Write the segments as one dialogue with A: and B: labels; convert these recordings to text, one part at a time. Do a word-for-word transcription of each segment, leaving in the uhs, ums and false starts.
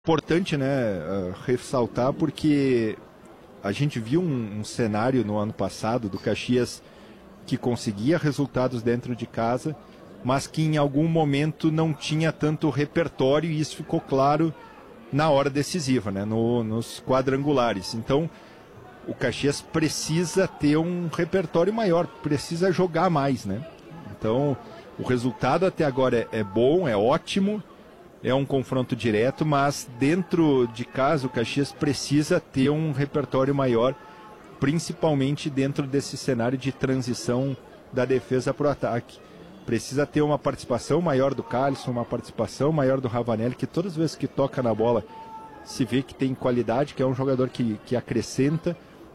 A: Importante, né, uh, ressaltar, porque a gente viu um, um cenário no ano passado do Caxias que conseguia resultados dentro de casa, mas que em algum momento não tinha tanto repertório, e isso ficou claro na hora decisiva, né, no, nos quadrangulares. Então, o Caxias precisa ter um repertório maior, precisa jogar mais, né? Então, o resultado até agora é, é bom, é ótimo, é um confronto direto, mas dentro de casa o Caxias precisa ter um repertório maior, principalmente dentro desse cenário de transição da defesa para o ataque. Precisa ter uma participação maior do Calisson, uma participação maior do Ravanelli, que todas as vezes que toca na bola se vê que tem qualidade, que é um jogador que, que acrescenta,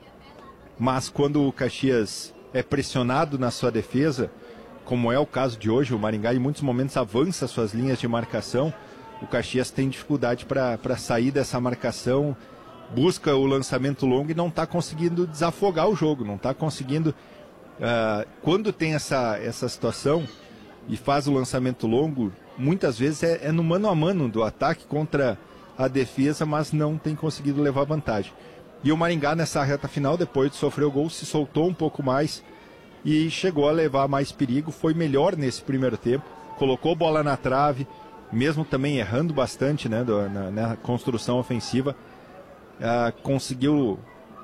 A: mas quando o Caxias é pressionado na sua defesa, como é o caso de hoje, o Maringá em muitos momentos avança suas linhas de marcação, o Caxias tem dificuldade para sair dessa marcação, busca o lançamento longo e não está conseguindo desafogar o jogo, não está conseguindo, uh, quando tem essa, essa situação e faz o lançamento longo, muitas vezes é, é no mano a mano do ataque contra a defesa, mas não tem conseguido levar vantagem. E o Maringá nessa reta final, depois de sofrer o gol, se soltou um pouco mais e chegou a levar mais perigo, foi melhor nesse primeiro tempo, colocou bola na trave, mesmo também errando bastante, né, do, na, na construção ofensiva, uh, conseguiu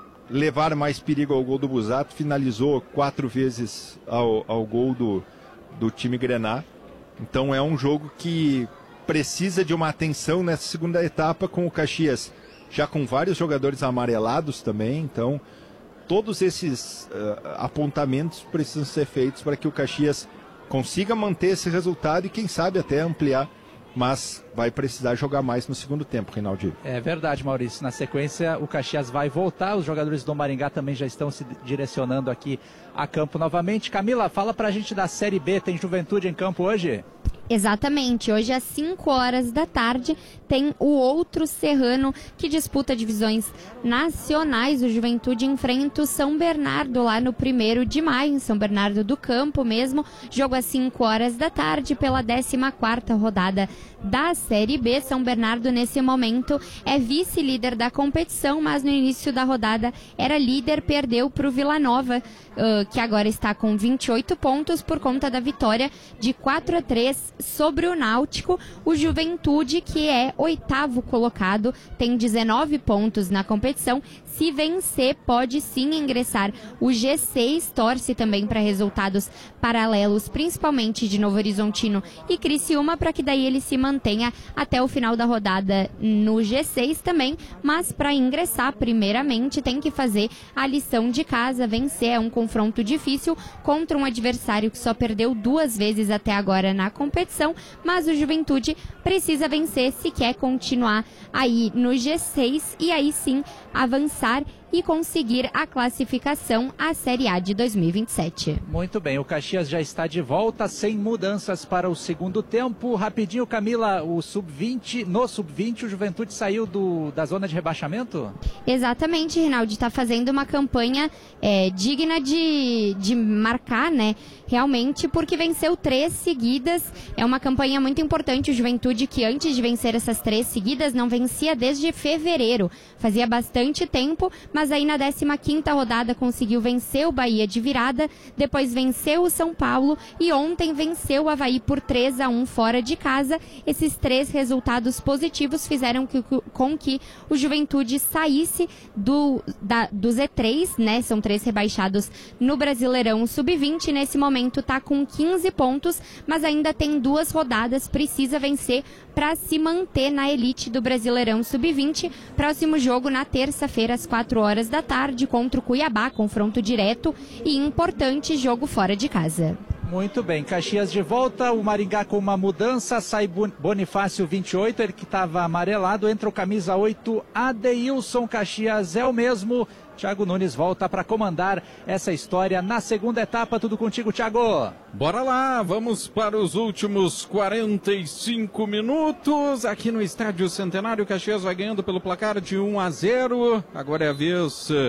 A: levar mais perigo ao gol do Busato, finalizou quatro vezes ao, ao gol do, do time Grená. Então é um jogo que precisa de uma atenção nessa segunda etapa, com o Caxias já com vários jogadores amarelados também, então todos esses uh, apontamentos precisam ser feitos para que o Caxias consiga manter esse resultado e quem sabe até ampliar, mas vai precisar jogar mais no segundo tempo, Reinaldo.
B: É verdade, Maurício. Na sequência, o Caxias vai voltar. Os jogadores do Maringá também já estão se direcionando aqui a campo novamente. Camila, fala pra gente da Série B. Tem Juventude em campo hoje?
C: Exatamente, hoje às cinco horas da tarde tem o outro Serrano que disputa divisões nacionais. O Juventude enfrenta o São Bernardo lá no primeiro de maio, em São Bernardo do Campo mesmo. Jogo às cinco horas da tarde pela décima quarta rodada da Série B. São Bernardo nesse momento é vice-líder da competição, mas no início da rodada era líder, perdeu para o Vila Nova, uh, que agora está com vinte e oito pontos por conta da vitória de quatro a três sobre o Náutico. O Juventude, que é oitavo colocado, tem dezenove pontos na competição. Se vencer, pode sim ingressar o G seis, torce também para resultados paralelos, principalmente de Novo Horizontino e Criciúma, para que daí ele se mantenha até o final da rodada no G seis também, mas para ingressar, primeiramente, tem que fazer a lição de casa, vencer. É um confronto difícil contra um adversário que só perdeu duas vezes até agora na competição, mas o Juventude precisa vencer se quer continuar aí no G seis e aí sim avançar e conseguir a classificação à Série A de dois mil e vinte e sete.
B: Muito bem, o Caxias já está de volta, sem mudanças para o segundo tempo. Rapidinho, Camila, o sub vinte, no sub vinte o Juventude saiu do, da zona de rebaixamento?
C: Exatamente, Reinaldo, está fazendo uma campanha é, digna de, de marcar, né? Realmente, porque venceu três seguidas, é uma campanha muito importante. O Juventude, que antes de vencer essas três seguidas, não vencia desde fevereiro, fazia bastante tempo, mas aí na décima quinta rodada conseguiu vencer o Bahia de virada, depois venceu o São Paulo e ontem venceu o Avaí por três a um fora de casa. Esses três resultados positivos fizeram que, com que o Juventude saísse do, da, do Z três, né? São três rebaixados no Brasileirão sub vinte, nesse momento está com quinze pontos, mas ainda tem duas rodadas, precisa vencer para se manter na elite do Brasileirão sub vinte. Próximo jogo na terça-feira às quatro horas da tarde contra o Cuiabá, confronto direto e importante, jogo fora de casa.
B: Muito bem, Caxias de volta, o Maringá com uma mudança, sai Bonifácio vinte e oito, ele que estava amarelado, entra o camisa oito, Adeilson. Caxias é o mesmo, Thiago Nunes volta para comandar essa história na segunda etapa. Tudo contigo, Thiago.
D: Bora lá, vamos para os últimos quarenta e cinco minutos aqui no Estádio Centenário. Caxias vai ganhando pelo placar de um a zero, agora é a vez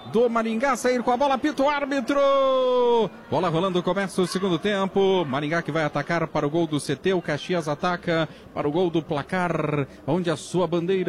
D: do Maringá sair com a bola, apita o árbitro. Bola rolando, começa o segundo tempo. Maringá que vai atacar para o gol do C T, o Caxias ataca para o gol do placar, onde a sua bandeira